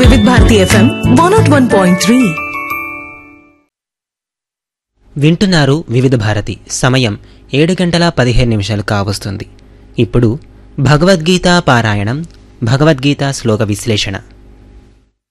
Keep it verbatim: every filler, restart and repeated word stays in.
వివిధ Bharati FM one not one point three. వింటున్నారు వివిధ భారతి. సమయం ఏడు గంటల పదిహేను నిమిషాలు కావస్తుంది. ఇప్పుడు భగవద్గీత పారాయణం, భగవద్గీత శ్లోక విశ్లేషణ.